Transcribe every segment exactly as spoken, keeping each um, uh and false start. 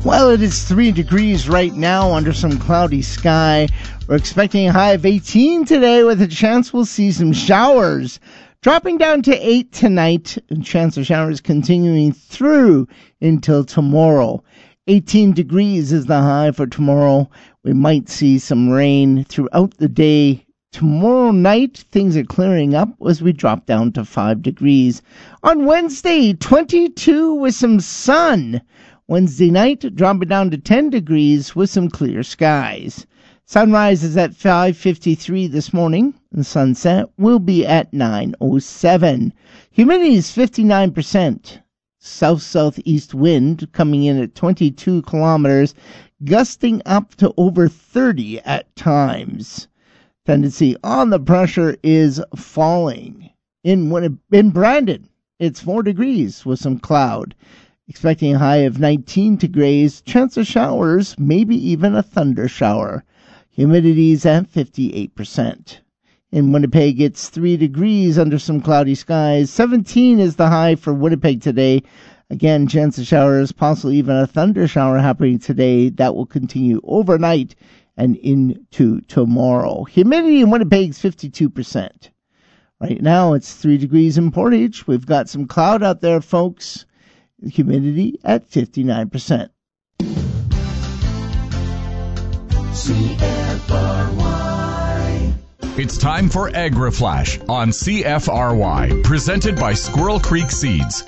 Well, it is three degrees right now under some cloudy sky. We're expecting a high of eighteen today with a chance we'll see some showers. Dropping down to eight tonight, and chance of showers continuing through until tomorrow. eighteen degrees is the high for tomorrow. We might see some rain throughout the day. Tomorrow night, things are clearing up as we drop down to five degrees. On Wednesday, twenty-two with some sun. Wednesday night, dropping down to ten degrees with some clear skies. Sunrise is at five fifty-three this morning. The sunset will be at nine oh seven. Humidity is fifty-nine percent. South-southeast wind coming in at twenty-two kilometers, gusting up to over thirty at times. Tendency on the pressure is falling. In, in Brandon, it's four degrees with some cloud. Expecting a high of nineteen degrees, chance of showers, maybe even a thunder shower. Humidity is at fifty-eight percent. In Winnipeg, it's three degrees under some cloudy skies. seventeen is the high for Winnipeg today. Again, chance of showers, possibly even a thunder shower happening today. That will continue overnight and into tomorrow. Humidity in Winnipeg is fifty-two percent. Right now, it's three degrees in Portage. We've got some cloud out there, folks. Humidity at fifty-nine percent. C F R Y. It's time for AgriFlash on C F R Y, presented by Squirrel Creek Seeds.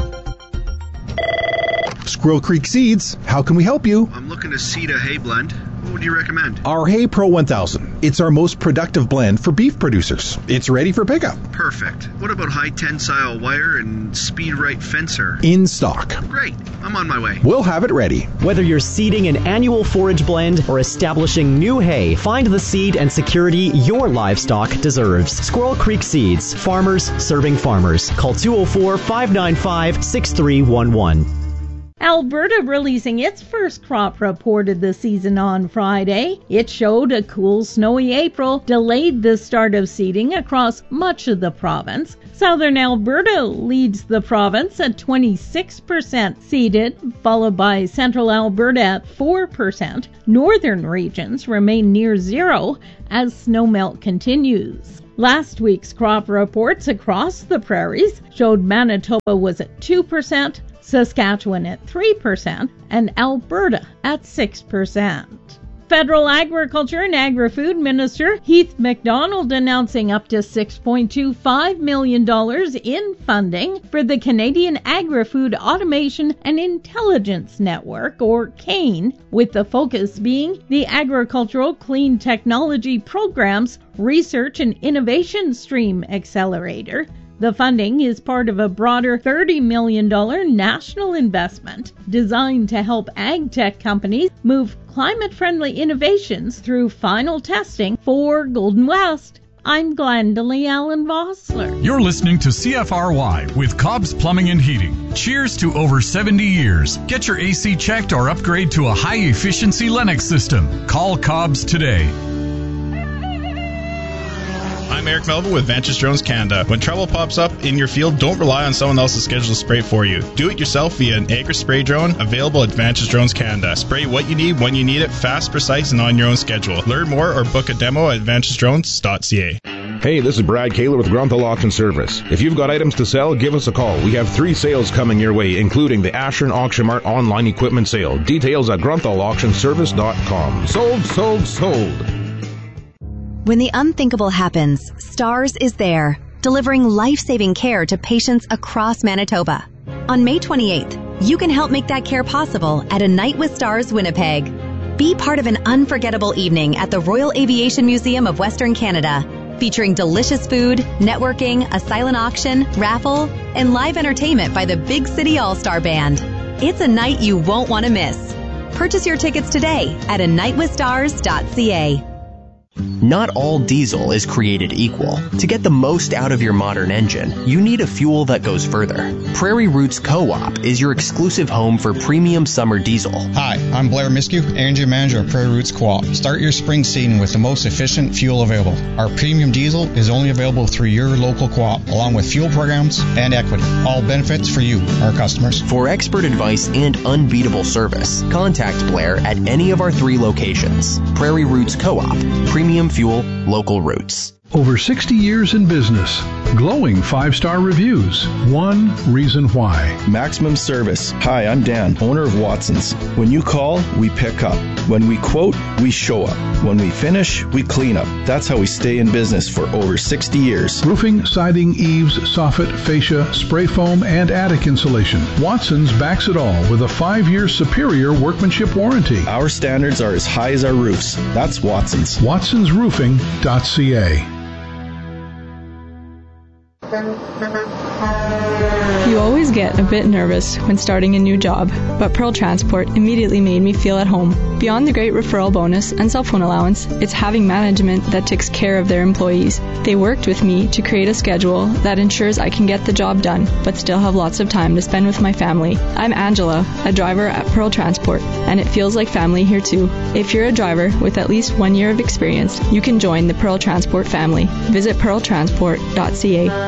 Squirrel Creek Seeds, how can we help you? I'm looking to seed a hay blend. What would you recommend? Our Hay Pro one thousand. It's our most productive blend for beef producers. It's ready for pickup. Perfect. What about high tensile wire and speed right fencer? In stock. Great. I'm on my way. We'll have it ready. Whether you're seeding an annual forage blend or establishing new hay, find the seed and security your livestock deserves. Squirrel Creek Seeds. Farmers serving farmers. Call two oh four, five nine five, six three one one. Alberta releasing its first crop report of the season on Friday. It showed a cool, snowy April delayed the start of seeding across much of the province. Southern Alberta leads the province at twenty-six percent seeded, followed by Central Alberta at four percent. Northern regions remain near zero as snowmelt continues. Last week's crop reports across the prairies showed Manitoba was at two percent, Saskatchewan at three percent, and Alberta at six percent. Federal Agriculture and Agri-Food Minister Heath MacDonald announcing up to six point two five million dollars in funding for the Canadian Agri-Food Automation and Intelligence Network, or CAIN, with the focus being the Agricultural Clean Technology Program's Research and Innovation Stream Accelerator. The funding is part of a broader thirty million dollars national investment designed to help ag tech companies move climate-friendly innovations through final testing. For Golden West, I'm Glendalee Allen Vossler. You're listening to C F R Y with Cobb's Plumbing and Heating. Cheers to over seventy years. Get your A C checked or upgrade to a high-efficiency Lennox system. Call Cobb's today. I'm Eric Melville with Vantage Drones Canada. When trouble pops up in your field, don't rely on someone else's schedule to spray for you. Do it yourself via an Agri Spray drone available at Vantage Drones Canada. Spray what you need when you need it, fast, precise, and on your own schedule. Learn more or book a demo at vantage drones dot c a. Hey, this is Brad Kaler with Grunthal Auction Service. If you've got items to sell, give us a call. We have three sales coming your way, including the Ashern Auction Mart online equipment sale. Details at grunthal auction service dot com. Sold, sold, sold. When the unthinkable happens, STARS is there, delivering life-saving care to patients across Manitoba. On May twenty-eighth, you can help make that care possible at A Night with Stars Winnipeg. Be part of an unforgettable evening at the Royal Aviation Museum of Western Canada, featuring delicious food, networking, a silent auction, raffle, and live entertainment by the Big City All-Star Band. It's a night you won't want to miss. Purchase your tickets today at a night with stars dot c a. Not all diesel is created equal. To get the most out of your modern engine, you need a fuel that goes further. Prairie Roots Co-op is your exclusive home for premium summer diesel. Hi, I'm Blair Miskew, Engine Manager of Prairie Roots Co-op. Start your spring season with the most efficient fuel available. Our premium diesel is only available through your local co-op, along with fuel programs and equity. All benefits for you, our customers. For expert advice and unbeatable service, contact Blair at any of our three locations. Prairie Roots Co-op. Premium fuel, local roots. Over sixty years in business. Glowing five-star reviews. One reason why. Maximum service. Hi, I'm Dan, owner of Watson's. When you call, we pick up. When we quote, we show up. When we finish, we clean up. That's how we stay in business for over sixty years. Roofing, siding, eaves, soffit, fascia, spray foam, and attic insulation. Watson's backs it all with a five-year superior workmanship warranty. Our standards are as high as our roofs. That's Watson's. Watsons Roofing dot C A. You always get a bit nervous when starting a new job, but Pearl Transport immediately made me feel at home. Beyond the great referral bonus and cell phone allowance, it's having management that takes care of their employees. They worked with me to create a schedule that ensures I can get the job done, but still have lots of time to spend with my family. I'm Angela, a driver at Pearl Transport, and it feels like family here too. If you're a driver with at least one year of experience, you can join the Pearl Transport family. Visit pearl transport dot C A.